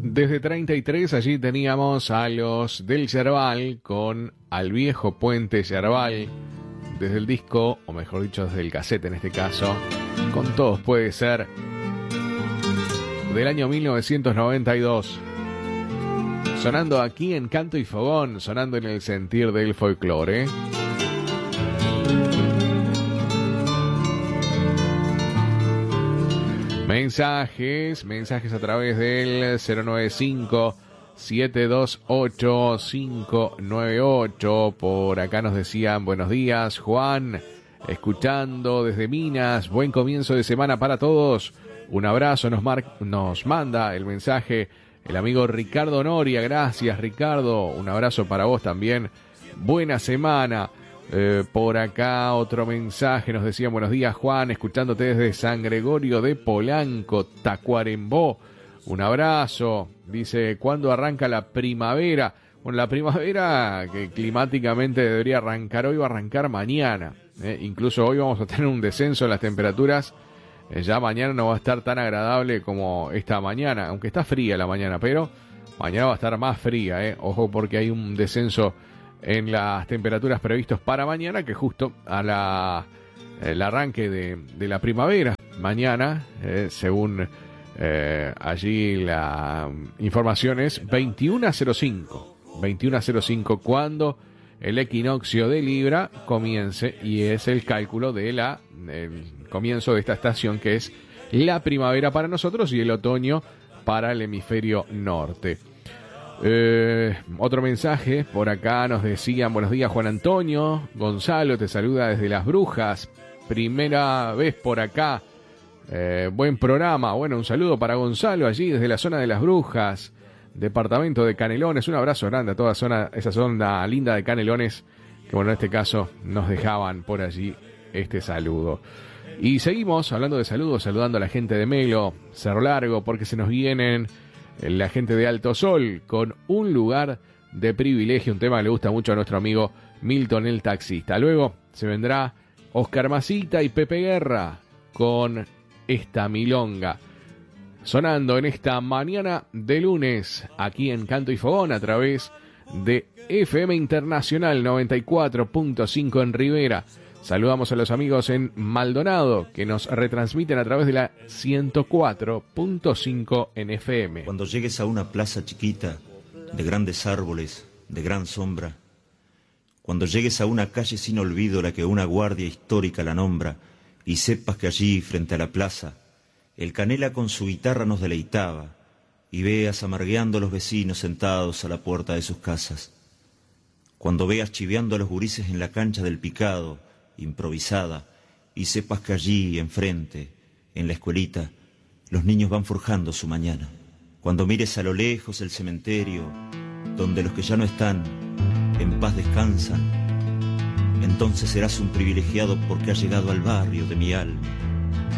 Desde 33 allí teníamos a los del Yerbal con Al Viejo Puente Yerbal, desde el disco, o mejor dicho desde el cassette en este caso, Con Todos Puede Ser, del año 1992. Sonando aquí en Canto y Fogón, sonando en el sentir del folclore. Mensajes a través del 095-728-598. Por acá nos decían, buenos días, Juan, escuchando desde Minas, buen comienzo de semana para todos. Un abrazo, nos manda el mensaje el amigo Ricardo Noria. Gracias, Ricardo, un abrazo para vos también. Buena semana. Por acá otro mensaje, nos decían buenos días, Juan, escuchándote desde San Gregorio de Polanco, Tacuarembó. Un abrazo. Dice, ¿cuándo arranca la primavera? Bueno, la primavera que climáticamente debería arrancar hoy, va a arrancar mañana. Incluso hoy vamos a tener un descenso en las temperaturas. Ya mañana no va a estar tan agradable como esta mañana, aunque está fría la mañana, pero mañana va a estar más fría. Ojo, porque hay un descenso en las temperaturas previstos para mañana, que justo a el arranque de la primavera. Mañana, según allí la información es 21:05, cuando el equinoccio de Libra comience, y es el cálculo de el comienzo de esta estación, que es la primavera para nosotros y el otoño para el hemisferio norte. Otro mensaje por acá, nos decían buenos días, Juan Antonio. Gonzalo te saluda desde Las Brujas, primera vez por acá. Buen programa. Bueno, un saludo para Gonzalo allí desde la zona de Las Brujas, departamento de Canelones. Un abrazo grande a toda esa zona linda de Canelones, que bueno, en este caso nos dejaban por allí este saludo. Y seguimos hablando de saludos, saludando a la gente de Melo, Cerro Largo, porque se nos vienen la gente de Alto Sol con Un Lugar de Privilegio, un tema que le gusta mucho a nuestro amigo Milton el taxista. Luego se vendrá Oscar Masita y Pepe Guerra con Esta Milonga, sonando en esta mañana de lunes aquí en Canto y Fogón a través de FM Internacional 94.5 en Rivera. Saludamos a los amigos en Maldonado, que nos retransmiten a través de la 104.5 en FM. Cuando llegues a una plaza chiquita, de grandes árboles, de gran sombra, cuando llegues a una calle sin olvido, la que una guardia histórica la nombra, y sepas que allí, frente a la plaza, el Canela con su guitarra nos deleitaba, y veas amargueando a los vecinos sentados a la puerta de sus casas. Cuando veas chiveando a los gurises en la cancha del picado, improvisada, y sepas que allí, enfrente, en la escuelita, los niños van forjando su mañana. Cuando mires a lo lejos el cementerio, donde los que ya no están, en paz descansan, entonces serás un privilegiado porque has llegado al barrio de mi alma.